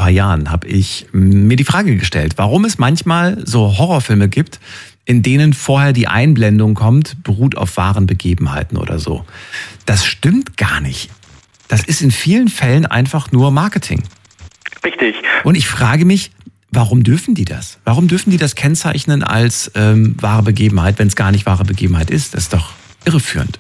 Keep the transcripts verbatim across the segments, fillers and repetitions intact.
paar Jahren habe ich mir die Frage gestellt, warum es manchmal so Horrorfilme gibt, in denen vorher die Einblendung kommt, beruht auf wahren Begebenheiten oder so. Das stimmt gar nicht. Das ist in vielen Fällen einfach nur Marketing. Richtig. Und ich frage mich, warum dürfen die das? Warum dürfen die das kennzeichnen als ähm, wahre Begebenheit, wenn es gar nicht wahre Begebenheit ist? Das ist doch irreführend.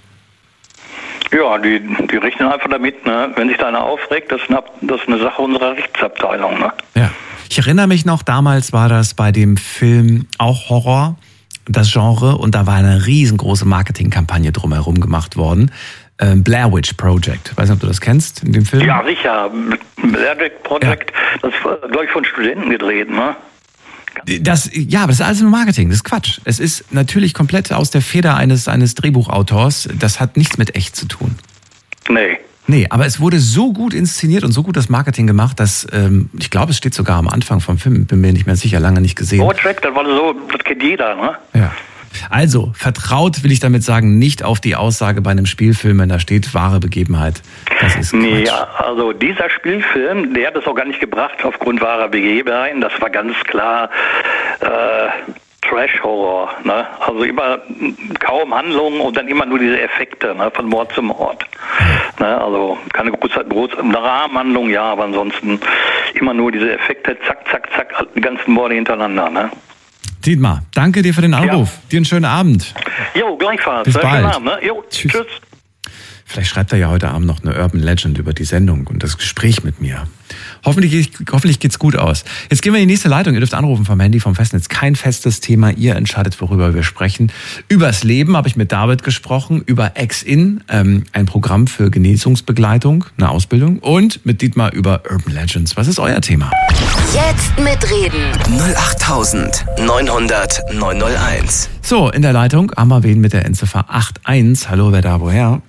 Ja, die, die rechnen einfach damit, ne? Wenn sich da einer aufregt, das ist eine, das ist eine Sache unserer Rechtsabteilung. Ne? Ja. Ich erinnere mich noch, damals war das bei dem Film auch Horror, das Genre, und da war eine riesengroße Marketingkampagne drumherum gemacht worden. Ähm, Blair Witch Project. Weiß nicht, ob du das kennst in dem Film? Ja, sicher. Blair Witch Project, ja. Das ist, glaube ich, von Studenten gedreht, ne? Das, ja, aber das ist alles nur Marketing, das ist Quatsch. Es ist natürlich komplett aus der Feder eines, eines Drehbuchautors. Das hat nichts mit echt zu tun. Nee. Nee, aber es wurde so gut inszeniert und so gut das Marketing gemacht, dass, ähm, ich glaube, es steht sogar am Anfang vom Film, bin mir nicht mehr sicher, lange nicht gesehen. Project, das war so, das kennt jeder, ne? Ja. Also, vertraut will ich damit sagen, nicht auf die Aussage bei einem Spielfilm, wenn da steht, wahre Begebenheit. Das ist Quatsch. Nee, also dieser Spielfilm, der hat es auch gar nicht gebracht aufgrund wahrer Begebenheiten. Das war ganz klar äh, Trash-Horror. Ne? Also immer kaum Handlungen und dann immer nur diese Effekte, ne? Von Mord zu Mord. Ne? Also keine große, große Rahmenhandlung, ja, aber ansonsten immer nur diese Effekte, zack, zack, zack, die ganzen Morde hintereinander. Ne? Dietmar, danke dir für den Anruf. Ja. Dir einen schönen Abend. Jo, gleichfalls. Bis bald. Schönen Abend, ne? Jo, tschüss. tschüss. Vielleicht schreibt er ja heute Abend noch eine Urban Legend über die Sendung und das Gespräch mit mir. Hoffentlich, hoffentlich geht's gut aus. Jetzt gehen wir in die nächste Leitung. Ihr dürft anrufen vom Handy, vom Festnetz. Kein festes Thema. Ihr entscheidet, worüber wir sprechen. Übers Leben habe ich mit David gesprochen. Über Ex-In, ähm, ein Programm für Genesungsbegleitung, eine Ausbildung. Und mit Dietmar über Urban Legends. Was ist euer Thema? Jetzt mitreden. null acht neun hundert neun null eins. So, in der Leitung haben wir wen mit der Endziffer acht eins. Hallo, wer da, woher?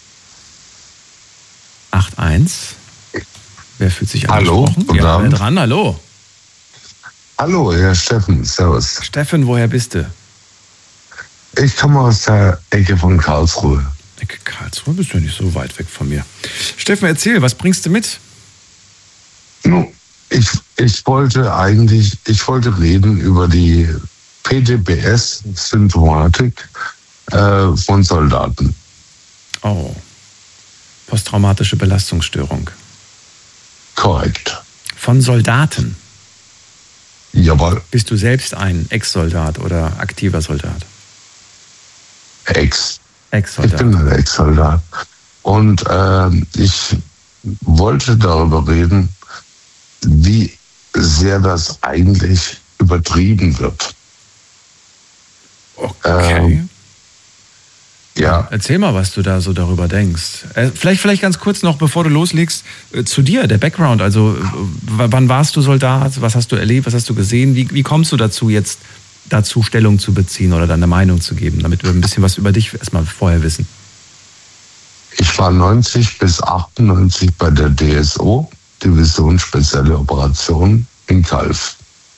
acht eins. Wer fühlt sich angesprochen? Hallo, ja, wer dran? Hallo. Hallo, Herr Steffen, servus. Steffen, woher bist du? Ich komme aus der Ecke von Karlsruhe. Ecke Karlsruhe? Bist du ja nicht so weit weg von mir. Steffen, erzähl, was bringst du mit? Nun, ich, ich wollte eigentlich, ich wollte reden über die P T B S-Symptomatik äh, von Soldaten. Oh, posttraumatische Belastungsstörung. Korrekt. Von Soldaten? Jawohl. Bist du selbst ein Ex-Soldat oder aktiver Soldat? Ex. Ex-Soldat. Ich bin ein Ex-Soldat. Und äh, ich wollte darüber reden, wie sehr das eigentlich übertrieben wird. Okay. Ähm, Ja. Erzähl mal, was du da so darüber denkst. Äh, vielleicht, vielleicht ganz kurz noch, bevor du loslegst, äh, zu dir, der Background. Also, äh, wann warst du Soldat? Was hast du erlebt? Was hast du gesehen? Wie, wie kommst du dazu, jetzt dazu Stellung zu beziehen oder deine Meinung zu geben, damit wir ein bisschen was über dich erstmal vorher wissen? Ich war neunzig bis achtundneunzig bei der D S O, Division Spezielle Operationen in Calw.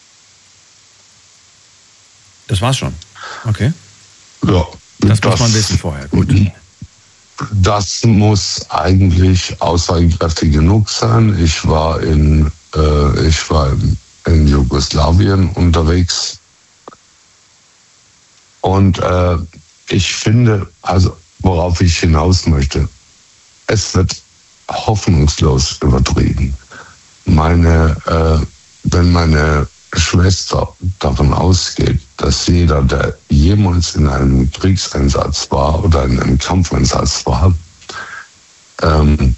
Das war's schon. Okay. Ja. Das, das muss man wissen vorher. Gut. Das muss eigentlich aussagekräftig genug sein. Ich war in, äh, ich war in Jugoslawien unterwegs. Und äh, ich finde, also worauf ich hinaus möchte, es wird hoffnungslos übertrieben. Meine, äh, wenn meine Schwester davon ausgeht, dass jeder, der jemals in einem Kriegseinsatz war oder in einem Kampfeinsatz war, ähm,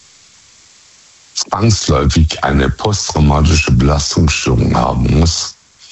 zwangsläufig eine posttraumatische Belastungsstörung haben muss,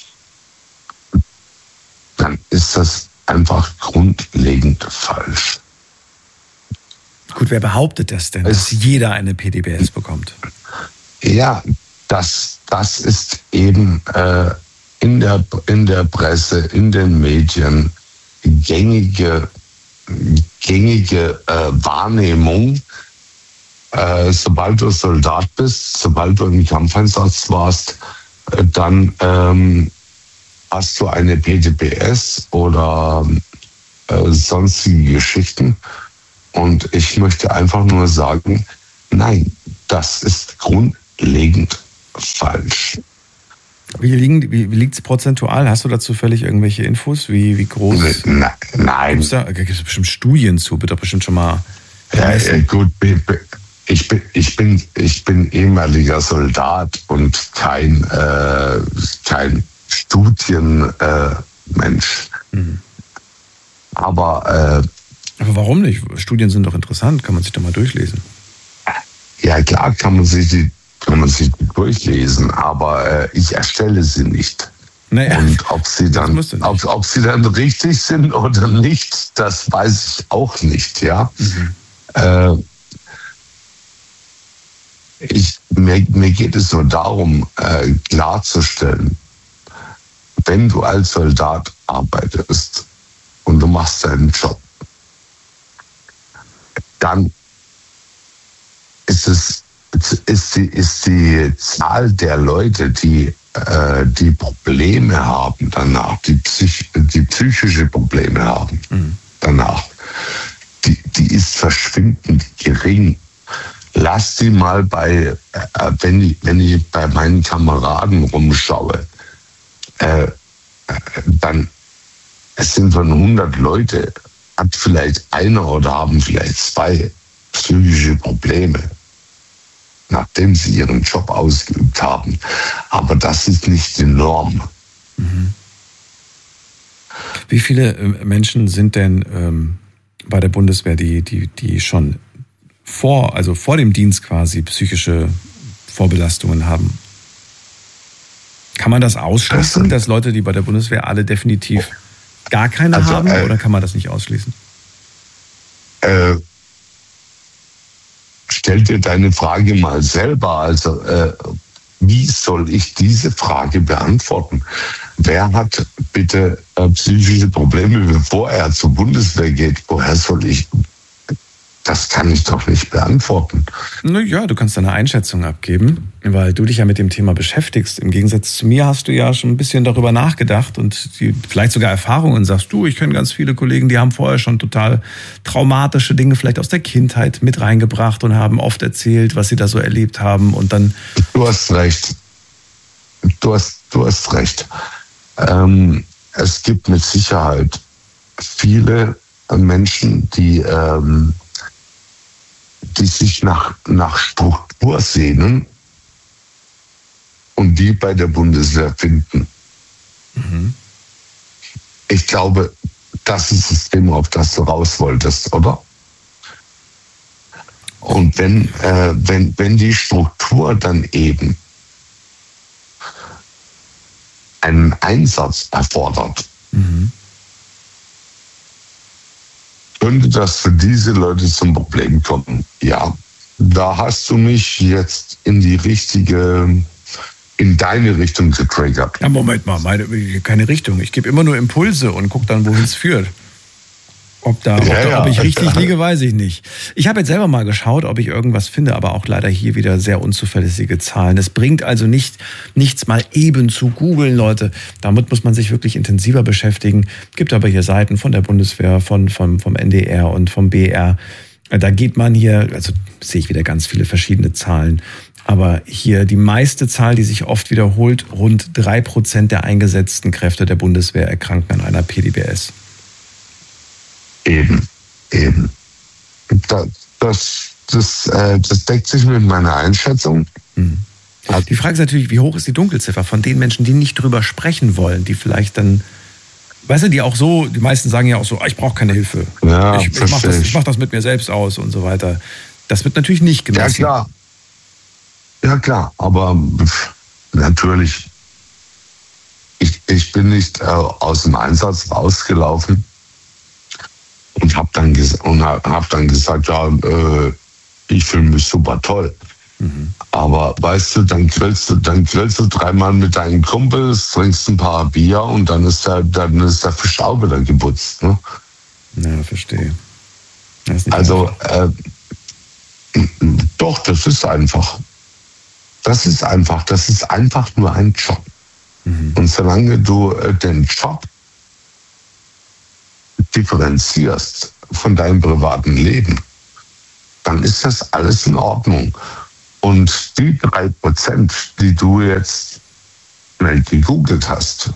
dann ist das einfach grundlegend falsch. Gut, wer behauptet das denn, es, dass jeder eine P T B S bekommt? Ja, das, das ist eben äh, in der, in der Presse, in den Medien gängige, gängige äh, Wahrnehmung. Äh, sobald du Soldat bist, sobald du im Kampfeinsatz warst, äh, dann ähm, hast du eine P T B S oder äh, sonstige Geschichten. Und ich möchte einfach nur sagen, nein, das ist grundlegend falsch. Wie, liegen, wie, wie liegt es prozentual? Hast du dazu völlig irgendwelche Infos? Wie, wie groß? Na, nein. Gibt es da gibt's bestimmt Studien zu? Wird doch bestimmt schon mal. Ja, äh, gut, ich bin, ich, bin, ich bin ehemaliger Soldat und kein, äh, kein Studienmensch. Äh, mhm. Aber, äh, Aber warum nicht? Studien sind doch interessant, kann man sich doch mal durchlesen. Ja, klar kann man sich die, kann man sich die durchlesen, aber äh, ich erstelle sie nicht. Naja, und ob sie dann, ob, ob sie dann richtig sind oder nicht, das weiß ich auch nicht, ja. Mhm. Äh, ich, mir, mir geht es nur darum, äh, klarzustellen, wenn du als Soldat arbeitest und du machst deinen Job, dann ist es ist die, ist die Zahl der Leute, die äh, die Probleme haben danach, die, Psych, die psychische Probleme haben mhm. danach, die, die ist verschwindend gering. Lass sie mal bei, äh, wenn, ich, wenn ich bei meinen Kameraden rumschaue, äh, dann es sind von hundert Leute, hat vielleicht einer oder haben vielleicht zwei psychische Probleme, nachdem sie ihren Job ausgeübt haben. Aber das ist nicht die Norm. Mhm. Wie viele Menschen sind denn ähm, bei der Bundeswehr, die, die, die schon vor, also vor dem Dienst quasi psychische Vorbelastungen haben? Kann man das ausschließen, das dass Leute, die bei der Bundeswehr alle definitiv gar keine also, haben? Äh, oder kann man das nicht ausschließen? Äh, Stell dir deine Frage mal selber. Also, äh, wie soll ich diese Frage beantworten? Wer hat bitte äh, psychische Probleme, bevor er zur Bundeswehr geht? Woher soll ich? Das kann ich doch nicht beantworten. Naja, du kannst eine Einschätzung abgeben, weil du dich ja mit dem Thema beschäftigst. Im Gegensatz zu mir hast du ja schon ein bisschen darüber nachgedacht und die, vielleicht sogar Erfahrungen. Sagst du, ich kenne ganz viele Kollegen, die haben vorher schon total traumatische Dinge vielleicht aus der Kindheit mit reingebracht und haben oft erzählt, was sie da so erlebt haben. Und dann. Du hast recht. Du hast, du hast recht. Ähm, es gibt mit Sicherheit viele Menschen, die ähm, die sich nach, nach Struktur sehnen und die bei der Bundeswehr finden. Mhm. Ich glaube, das ist das Thema, auf das du raus wolltest, oder? Und wenn, äh, wenn, wenn die Struktur dann eben einen Einsatz erfordert, mhm. könnte das für diese Leute zum Problem kommen. Ja, da hast du mich jetzt in die richtige, in deine Richtung getriggert. Ja, Moment mal, meine, keine Richtung. Ich gebe immer nur Impulse und gucke dann, wohin es führt. Ob, da, ob, ja, da, ob ich ja. richtig liege, weiß ich nicht. Ich habe jetzt selber mal geschaut, ob ich irgendwas finde, aber auch leider hier wieder sehr unzuverlässige Zahlen. Es bringt also nicht, nichts mal eben zu googeln, Leute. Damit muss man sich wirklich intensiver beschäftigen. Gibt aber hier Seiten von der Bundeswehr, von, vom, vom N D R und vom B R. Da geht man hier, also sehe ich wieder ganz viele verschiedene Zahlen. Aber hier die meiste Zahl, die sich oft wiederholt, rund drei Prozent der eingesetzten Kräfte der Bundeswehr erkranken an einer P D B S. Eben, eben. Das, das, das, äh, das deckt sich mit meiner Einschätzung. Mhm. Die Frage ist natürlich, wie hoch ist die Dunkelziffer von den Menschen, die nicht drüber sprechen wollen, die vielleicht dann, weißt du, die auch so, die meisten sagen ja auch so, ich brauche keine Hilfe. Ja, ich ich mache das, ich mach das mit mir selbst aus und so weiter. Das wird natürlich nicht gemessen. Ja, klar. Ja, klar, aber natürlich, ich, ich bin nicht äh, aus dem Einsatz rausgelaufen. Und habe dann, ges- hab dann gesagt, ja, äh, ich fühle mich super toll. Mhm. Aber weißt du, dann grillst du, dann grillst du dreimal mit deinen Kumpels, trinkst ein paar Bier und dann ist der, dann ist der Fisch auch wieder geputzt. Ne? Ja, verstehe. Das also, äh, doch, das ist einfach. Das ist einfach, das ist einfach nur ein Job. Mhm. Und solange du äh, den Job differenzierst von deinem privaten Leben, dann ist das alles in Ordnung. Und die drei Prozent, die du jetzt schnell gegoogelt hast,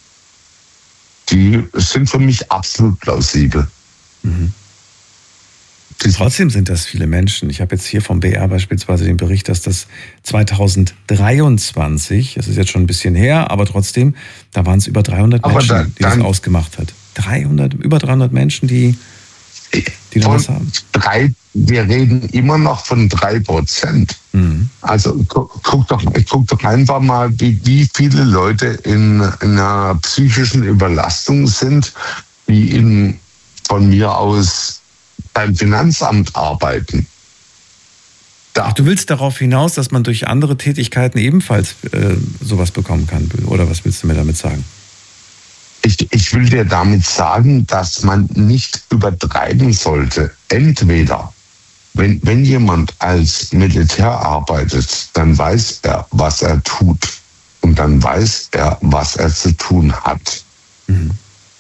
die sind für mich absolut plausibel. Mhm. Trotzdem sind das viele Menschen. Ich habe jetzt hier vom B R beispielsweise den Bericht, dass das zweitausenddreiundzwanzig, das ist jetzt schon ein bisschen her, aber trotzdem, da waren es über dreihundert aber Menschen, da, die das ausgemacht hat. dreihundert, über dreihundert Menschen, die, die da was haben. Drei, wir reden immer noch von drei Prozent. Mhm. Also guck, guck, doch, guck doch einfach mal, wie, wie viele Leute in, in einer psychischen Überlastung sind, die in, von mir aus beim Finanzamt arbeiten. Da. Ach, du willst darauf hinaus, dass man durch andere Tätigkeiten ebenfalls äh, sowas bekommen kann? Oder was willst du mir damit sagen? Ich, ich will dir damit sagen, dass man nicht übertreiben sollte. Entweder, wenn, wenn jemand als Militär arbeitet, dann weiß er, was er tut. Und dann weiß er, was er zu tun hat. Mhm.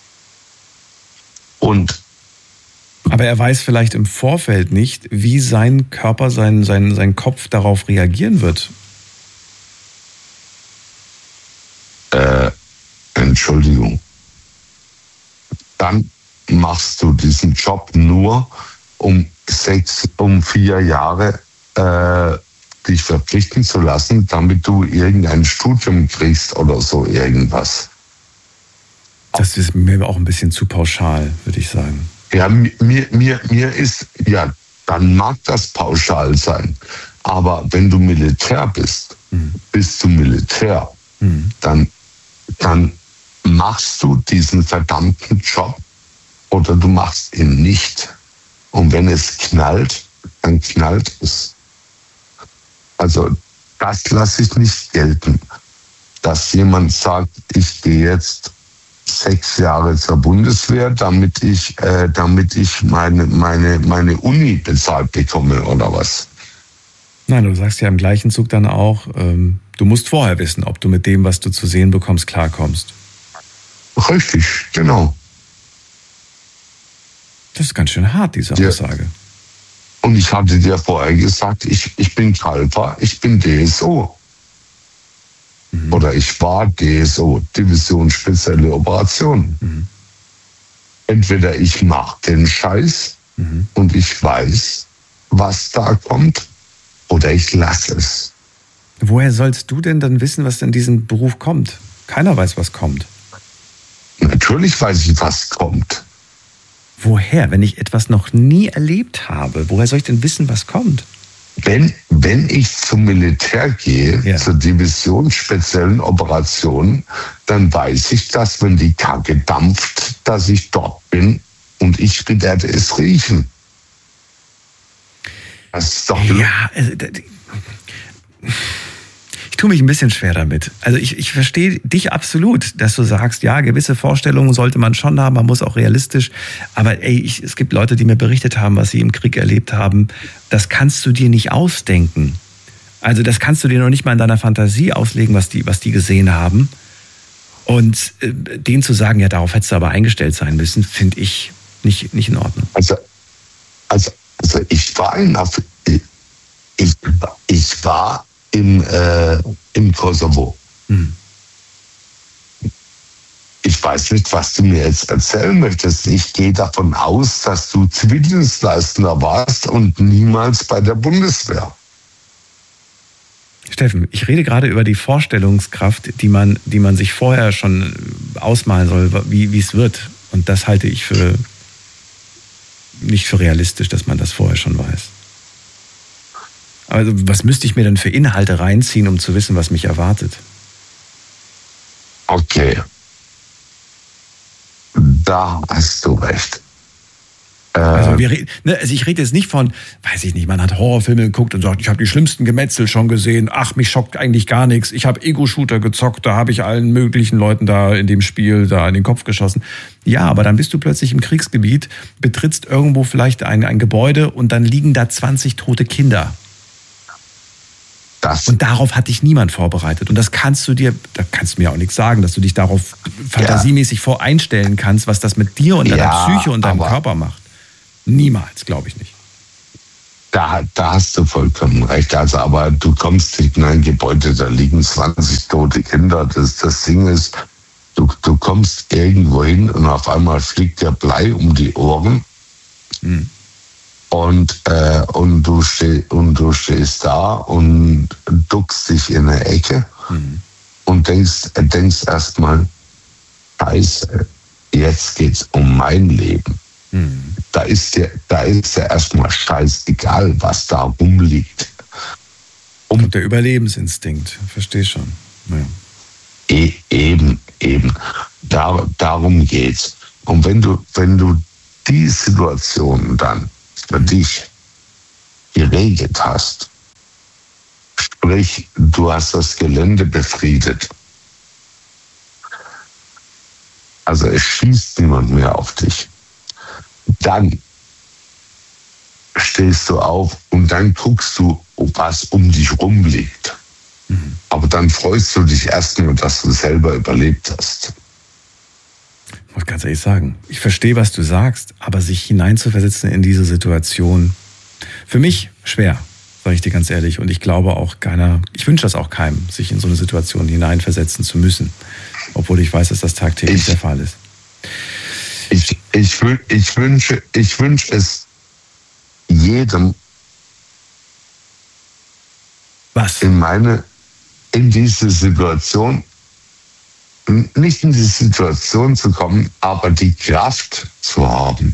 Und aber er weiß vielleicht im Vorfeld nicht, wie sein Körper, sein, sein, sein Kopf darauf reagieren wird. Äh, Entschuldigung. Dann machst du diesen Job nur, um sechs, um vier Jahre äh, dich verpflichten zu lassen, damit du irgendein Studium kriegst oder so irgendwas. Das ist mir auch ein bisschen zu pauschal, würde ich sagen. Ja, mir, mir, mir ist, ja, dann mag das pauschal sein. Aber wenn du Militär bist, mhm. bist du Militär, mhm. dann, dann machst du diesen verdammten Job oder du machst ihn nicht. Und wenn es knallt, dann knallt es. Also das lasse ich nicht gelten. Dass jemand sagt, ich gehe jetzt sechs Jahre zur Bundeswehr, damit ich, äh, damit ich meine, meine, meine Uni bezahlt bekomme oder was? Nein, du sagst ja im gleichen Zug dann auch, ähm, du musst vorher wissen, ob du mit dem, was du zu sehen bekommst, klarkommst. Richtig, genau. Das ist ganz schön hart, diese Aussage. Ja. Und ich hatte dir vorher gesagt, ich, ich bin Kalper, ich bin D S O. Mhm. Oder ich war D S O, Division Spezielle Operationen. Mhm. Entweder ich mache den Scheiß mhm. und ich weiß, was da kommt, oder ich lasse es. Woher sollst du denn dann wissen, was in diesem Beruf kommt? Keiner weiß, was kommt. Natürlich weiß ich, was kommt. Woher? Wenn ich etwas noch nie erlebt habe, woher soll ich denn wissen, was kommt? Wenn, wenn ich zum Militär gehe, ja. zur Division Speziellen Operationen, dann weiß ich, dass wenn die Kacke dampft, dass ich dort bin und ich werde es riechen. Das ist doch ja, also, ich tue mich ein bisschen schwer damit. Also ich, ich verstehe dich absolut, dass du sagst, ja, gewisse Vorstellungen sollte man schon haben, man muss auch realistisch. Aber ey, ich, es gibt Leute, die mir berichtet haben, was sie im Krieg erlebt haben. Das kannst du dir nicht ausdenken. Also das kannst du dir noch nicht mal in deiner Fantasie auslegen, was die, was die gesehen haben. Und äh, denen zu sagen, ja, darauf hättest du aber eingestellt sein müssen, finde ich nicht, nicht in Ordnung. Also, also, also ich war in Af- ich, ich war im, äh, im Kosovo. Hm. Ich weiß nicht, was du mir jetzt erzählen möchtest. Ich gehe davon aus, dass du Zivildienstleistender warst und niemals bei der Bundeswehr. Steffen, ich rede gerade über die Vorstellungskraft, die man, die man sich vorher schon ausmalen soll, wie, wie es wird. Und das halte ich für nicht für realistisch, dass man das vorher schon weiß. Also was müsste ich mir denn für Inhalte reinziehen, um zu wissen, was mich erwartet? Okay. Da hast du recht. Äh, also, wir, ne, also ich rede jetzt nicht von, weiß ich nicht, man hat Horrorfilme geguckt und sagt, ich habe die schlimmsten Gemetzel schon gesehen. Ach, mich schockt eigentlich gar nichts. Ich habe Ego-Shooter gezockt, da habe ich allen möglichen Leuten da in dem Spiel da in den Kopf geschossen. Ja, aber dann bist du plötzlich im Kriegsgebiet, betrittst irgendwo vielleicht ein, ein Gebäude und dann liegen da zwanzig tote Kinder. Das. Und darauf hat dich niemand vorbereitet. Und das kannst du dir, da kannst du mir auch nichts sagen, dass du dich darauf fantasiemäßig ja. voreinstellen kannst, was das mit dir und deiner ja, Psyche und deinem Körper macht. Niemals, glaube ich nicht. Da, da hast du vollkommen recht. Also, aber du kommst nicht in ein Gebäude, da liegen zwanzig tote Kinder. Das, das Ding ist, du, du kommst irgendwo hin und auf einmal fliegt der Blei um die Ohren. Mhm. Und, äh, und, du steh, und du stehst da und duckst dich in eine Ecke mhm. und denkst, denkst erstmal, Scheiße, jetzt geht's um mein Leben. Mhm. Da ist ja, da ist ja erstmal scheißegal, was da rumliegt. Um und der Überlebensinstinkt, verstehe schon. Ja. E- eben, eben. Da, darum geht's. Und wenn du, wenn du die Situation dann für dich geregelt hast, sprich, du hast das Gelände befriedet, also es schießt niemand mehr auf dich, dann stehst du auf und dann guckst du, was um dich rumliegt. Mhm. Aber dann freust du dich erstmal, dass du selber überlebt hast. Ich muss ganz ehrlich sagen, ich verstehe, was du sagst, aber sich hineinzuversetzen in diese Situation, für mich schwer, sage ich dir ganz ehrlich. Und ich glaube auch keiner, ich wünsche das auch keinem, sich in so eine Situation hineinversetzen zu müssen, obwohl ich weiß, dass das tagtäglich ich, der Fall ist. Ich, ich, ich, wünsche, ich wünsche es jedem, was? In meine, in diese Situation, nicht in diese Situation zu kommen, aber die Kraft zu haben.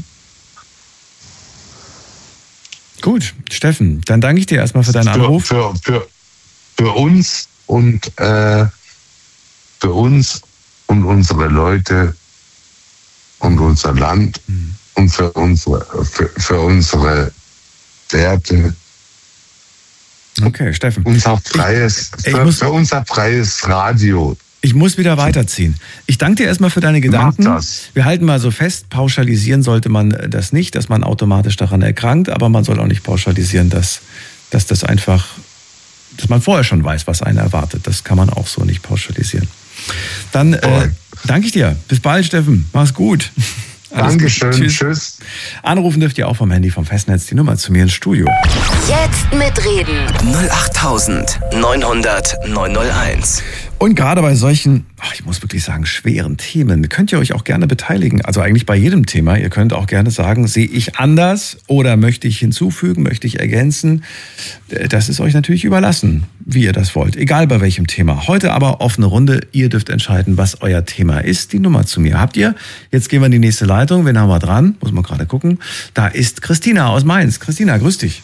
Gut, Steffen, dann danke ich dir erstmal für deinen Anruf. Für, für, für uns und äh, für uns und unsere Leute und unser Land mhm. und für unsere, für, für unsere Werte. Okay, Steffen. Unser freies, ich, für, muss, für unser freies Radio. Ich muss wieder weiterziehen. Ich danke dir erstmal für deine Gedanken. Mach das. Wir halten mal so fest, pauschalisieren sollte man das nicht, dass man automatisch daran erkrankt, aber man soll auch nicht pauschalisieren, dass, dass das einfach, dass man vorher schon weiß, was einen erwartet. Das kann man auch so nicht pauschalisieren. Dann äh, danke ich dir. Bis bald, Steffen. Mach's gut. Dankeschön. Tschüss. Tschüss. Anrufen dürft ihr auch vom Handy vom Festnetz. Die Nummer zu mir ins Studio. Jetzt mitreden. null acht neun null null neun null eins. Und gerade bei solchen, ach, ich muss wirklich sagen, schweren Themen, könnt ihr euch auch gerne beteiligen. Also eigentlich bei jedem Thema. Ihr könnt auch gerne sagen, sehe ich anders oder möchte ich hinzufügen, möchte ich ergänzen. Das ist euch natürlich überlassen, wie ihr das wollt. Egal bei welchem Thema. Heute aber offene Runde. Ihr dürft entscheiden, was euer Thema ist. Die Nummer zu mir habt ihr. Jetzt gehen wir in die nächste Leitung. Wen haben wir dran? Muss man gerade gucken. Da ist Christina aus Mainz. Christina, grüß dich.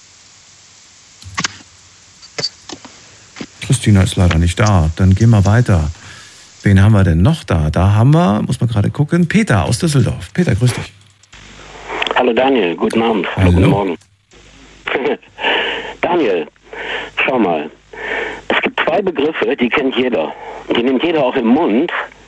Christina ist leider nicht da. Dann gehen wir weiter. Wen haben wir denn noch da? Da haben wir, muss man gerade gucken, Peter aus Düsseldorf. Peter, grüß dich. Hallo Daniel, guten Abend. Hallo. Guten Morgen. Daniel, schau mal. Es gibt zwei Begriffe, die kennt jeder. Und die nimmt jeder auch im Mund.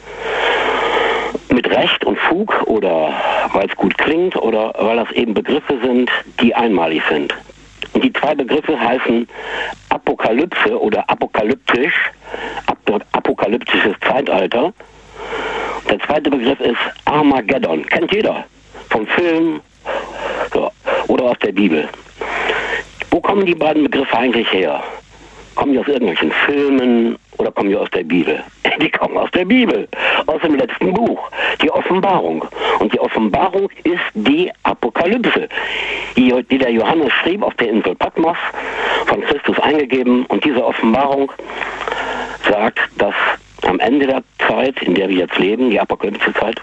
Mit Recht und Fug oder weil es gut klingt oder weil das eben Begriffe sind, die einmalig sind. Und die zwei Begriffe heißen Apokalypse oder apokalyptisch, apokalyptisches Zeitalter. Der zweite Begriff ist Armageddon. Kennt jeder. Vom Film so, oder aus der Bibel. Wo kommen die beiden Begriffe eigentlich her? Kommen die aus irgendwelchen Filmen oder kommen die aus der Bibel? Die kommen aus der Bibel, aus dem letzten Buch, die Offenbarung. Und die Offenbarung ist die Apokalypse, die, die der Johannes schrieb auf der Insel Patmos, von Christus eingegeben. Und diese Offenbarung sagt, dass am Ende der Zeit, in der wir jetzt leben, die Apokalypse-Zeit,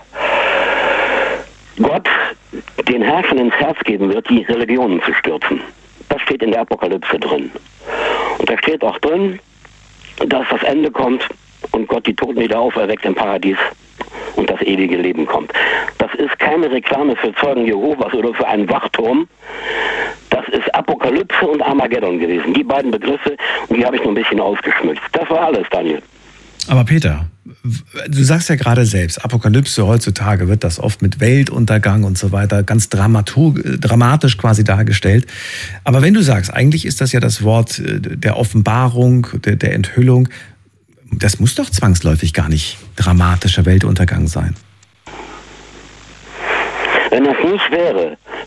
Gott den Herrschern ins Herz geben wird, die Religionen zu stürzen. Das steht in der Apokalypse drin. Und da steht auch drin, dass das Ende kommt und Gott die Toten wieder auferweckt im Paradies und das ewige Leben kommt. Das ist keine Reklame für Zeugen Jehovas oder für einen Wachturm. Das ist Apokalypse und Armageddon gewesen. Die beiden Begriffe, und die habe ich nur ein bisschen ausgeschmückt. Das war alles, Daniel. Aber Peter, du sagst ja gerade selbst, Apokalypse heutzutage wird das oft mit Weltuntergang und so weiter ganz dramatisch quasi dargestellt. Aber wenn du sagst, eigentlich ist das ja das Wort der Offenbarung, der, der Enthüllung, das muss doch zwangsläufig gar nicht dramatischer Weltuntergang sein. Wenn das nicht wäre,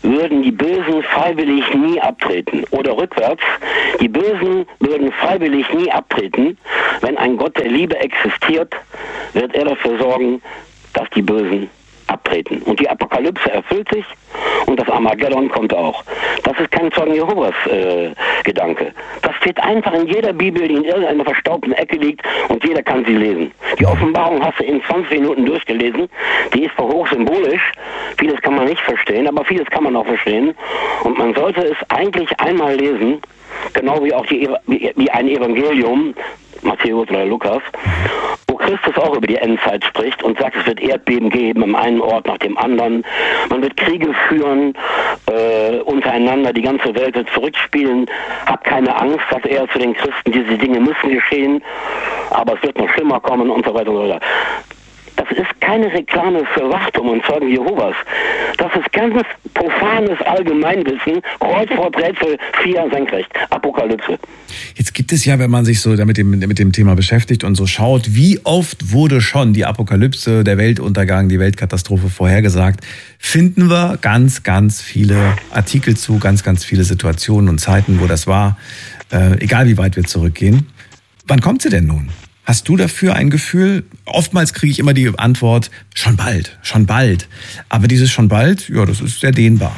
würden die Bösen freiwillig nie abtreten. Oder rückwärts, die Bösen würden freiwillig nie abtreten. Wenn ein Gott der Liebe existiert, wird er dafür sorgen, dass die Bösen abtreten. Und die Apokalypse erfüllt sich und das Armageddon kommt auch. Das ist kein Zeugen Jehovas äh, Gedanke. Das steht einfach in jeder Bibel, die in irgendeiner verstaubten Ecke liegt und jeder kann sie lesen. Die Offenbarung hast du in zwanzig Minuten durchgelesen. Die ist zwar hochsymbolisch, vieles kann man nicht verstehen, aber vieles kann man auch verstehen. Und man sollte es eigentlich einmal lesen, genau wie auch die, wie, wie ein Evangelium, Matthäus oder Lukas, wo Christus auch über die Endzeit spricht und sagt, es wird Erdbeben geben am einen Ort nach dem anderen. Man wird Kriege führen äh, untereinander, die ganze Welt wird zurückspielen. Hab keine Angst, sagt er zu den Christen, diese Dinge müssen geschehen, aber es wird noch schlimmer kommen und so weiter und so weiter. Das ist keine Reklame für Wachtum und Zeugen Jehovas. Das ist ganz profanes Allgemeinwissen, Kreuzwort, Rätsel, vier senkrecht, Apokalypse. Jetzt gibt es ja, wenn man sich so damit dem, mit dem Thema beschäftigt und so schaut, wie oft wurde schon die Apokalypse, der Weltuntergang, die Weltkatastrophe vorhergesagt, finden wir ganz, ganz viele Artikel zu, ganz, ganz viele Situationen und Zeiten, wo das war, äh, egal wie weit wir zurückgehen. Wann kommt sie denn nun? Hast du dafür ein Gefühl? Oftmals kriege ich immer die Antwort, schon bald, schon bald. Aber dieses schon bald, ja, das ist sehr dehnbar.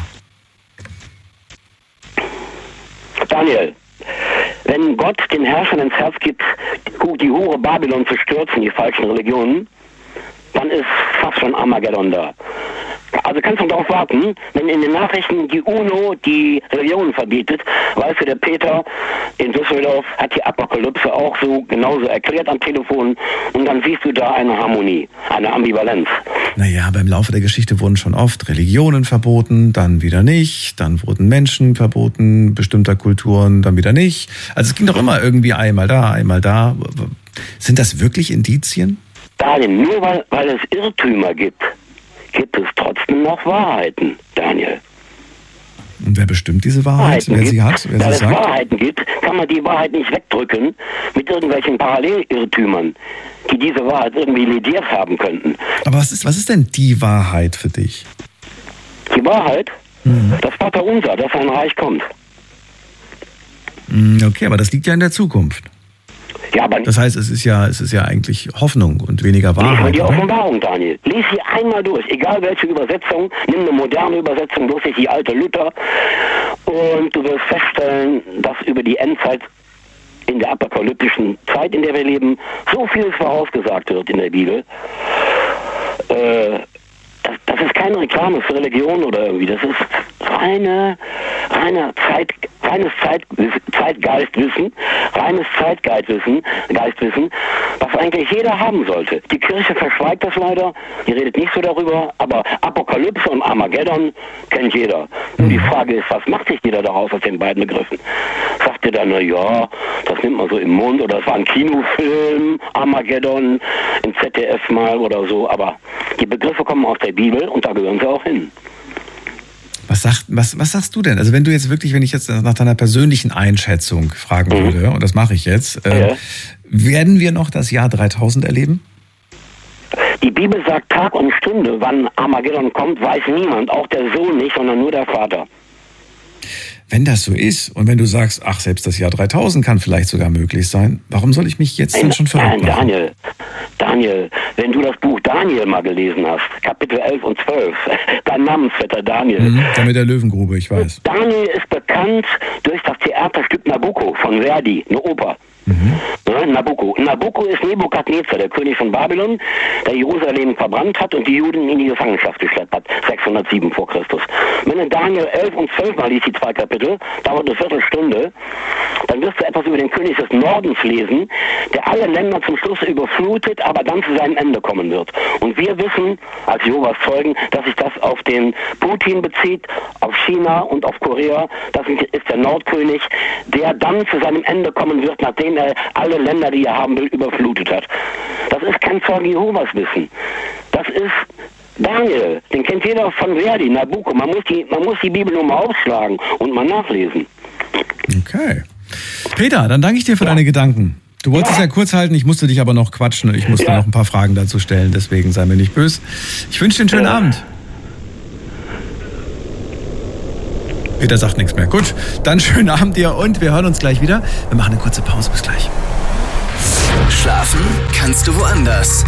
Daniel, wenn Gott den Herrschern ins Herz gibt, die Hure Babylon zu stürzen, die falschen Religionen, dann ist fast schon Armageddon da. Also kannst du darauf warten, wenn in den Nachrichten die UNO die Religionen verbietet, weißt du, der Peter in Düsseldorf hat die Apokalypse auch so genauso erklärt am Telefon und dann siehst du da eine Harmonie, eine Ambivalenz. Naja, aber im Laufe der Geschichte wurden schon oft Religionen verboten, dann wieder nicht, dann wurden Menschen verboten, bestimmter Kulturen, dann wieder nicht. Also es ging doch immer irgendwie einmal da, einmal da. Sind das wirklich Indizien? Daniel, nur weil, weil es Irrtümer gibt, gibt es trotzdem noch Wahrheiten, Daniel. Und wer bestimmt diese Wahrheit? Wahrheiten wer gibt, sie hat? Wer weil sie es sagt? Wahrheiten gibt, kann man die Wahrheit nicht wegdrücken mit irgendwelchen Parallelirrtümern, die diese Wahrheit irgendwie lediert haben könnten. Aber was ist, was ist denn die Wahrheit für dich? Die Wahrheit? Mhm. Das Vaterunser, dass ein Reich kommt. Okay, aber das liegt ja in der Zukunft. Ja, aber das heißt, es ist ja, es ist ja eigentlich Hoffnung und weniger Wahrheit. Lies die Offenbarung, Daniel. Lies sie einmal durch, egal welche Übersetzung. Nimm eine moderne Übersetzung, bloß nicht die alte Luther. Und du wirst feststellen, dass über die Endzeit in der apokalyptischen Zeit, in der wir leben, so vieles vorausgesagt wird in der Bibel. Äh, das, das ist keine Reklame für Religion oder irgendwie. Das ist reine, reine Zeit, reines Zeit, Zeitgeistwissen, reines Zeitgeistwissen, Geistwissen, was eigentlich jeder haben sollte. Die Kirche verschweigt das leider, die redet nicht so darüber, aber Apokalypse und Armageddon kennt jeder. Nur die Frage ist, was macht sich jeder daraus aus den beiden Begriffen? Sagt ihr dann, na ja, das nimmt man so im Mund oder es war ein Kinofilm, Armageddon, im Z D F mal oder so, aber die Begriffe kommen aus der Bibel und da gehören sie auch hin. Was, sagt, was, was sagst du denn? Also wenn du jetzt wirklich, wenn ich jetzt nach deiner persönlichen Einschätzung fragen mhm. würde, und das mache ich jetzt, äh, ja. werden wir noch das Jahr dreitausend erleben? Die Bibel sagt Tag und Stunde, wann Armageddon kommt, weiß niemand, auch der Sohn nicht, sondern nur der Vater. Wenn das so ist und wenn du sagst, ach, selbst das Jahr dreitausend kann vielleicht sogar möglich sein, warum soll ich mich jetzt nein, dann schon verrückt machen? Daniel, Daniel, wenn du das Buch Daniel mal gelesen hast, Kapitel elf und zwölf, dein Namensvetter Daniel. Mhm, der mit der Löwengrube, ich weiß. Daniel ist bekannt durch das Theaterstück Nabucco von Verdi, eine Oper. Mhm. Ja, Nabucco. Nabucco ist Nebukadnezar, der König von Babylon, der Jerusalem verbrannt hat und die Juden in die Gefangenschaft geschleppt hat, sechshundertsieben vor Christus. Wenn du Daniel elf und zwölf mal liest, die zwei Kapitel, dauert eine Viertelstunde, dann wirst du etwas über den König des Nordens lesen, der alle Länder zum Schluss überflutet, aber dann zu seinem Ende kommen wird. Und wir wissen, als Jehovas Zeugen, dass sich das auf den Putin bezieht, auf China und auf Korea. Das ist der Nordkönig, der dann zu seinem Ende kommen wird, nachdem er alle Länder, die er haben will, überflutet hat. Das ist kein Zeugen Jehovas Wissen. Das ist Daniel, den kennt jeder von Verdi, Nabucco. Man muss die, man muss die Bibel nur mal aufschlagen und mal nachlesen. Okay. Peter, dann danke ich dir für ja. deine Gedanken. Du wolltest ja. es ja kurz halten, ich musste dich aber noch quatschen. Ich musste ja. noch ein paar Fragen dazu stellen, deswegen sei mir nicht böse. Ich wünsche dir einen schönen ja. Abend. Peter sagt nichts mehr. Gut, dann schönen Abend dir und wir hören uns gleich wieder. Wir machen eine kurze Pause. Bis gleich. Schlafen kannst du woanders.